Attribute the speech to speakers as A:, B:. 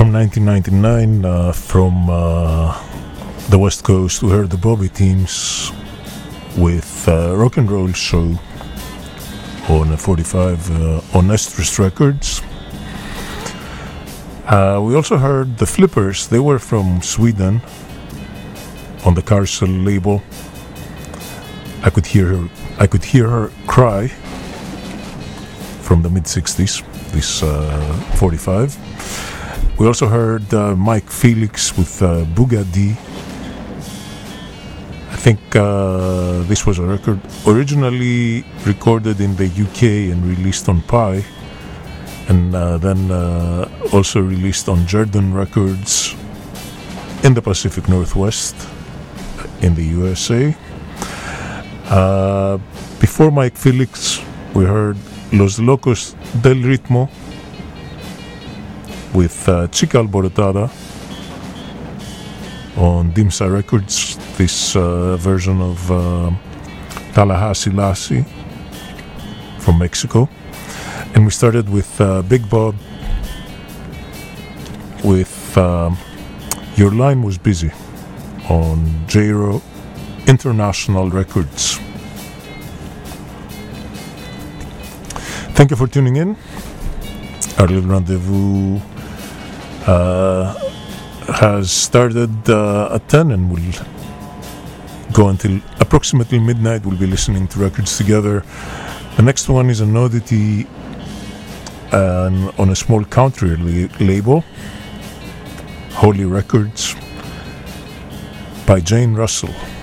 A: from 1999 from the West Coast. We heard the Bobby Teams with Rock and Roll Show on a 45 on Estrus Records. We also heard the Flippers. They were from Sweden on the Carousel label. I could hear her cry from the mid-60s, this 45. We also heard Mike Felix with Bugatti. I think this was a record originally recorded in the UK and released on Pi, and then also released on Jordan Records in the Pacific Northwest in the USA. Before Mike Felix, we heard Los Locos del Ritmo with Chica Alborotada on Dimsa Records, this version of Tallahassee Lassie from Mexico. And we started with Big Bob with Your Line Was Busy on J-Ro International Records. Thank you for tuning in. Our little rendezvous has started at 10 and will go until approximately midnight. We'll be listening to records together. The next one is an oddity on a small country label, Holy Records, by Jane Russell.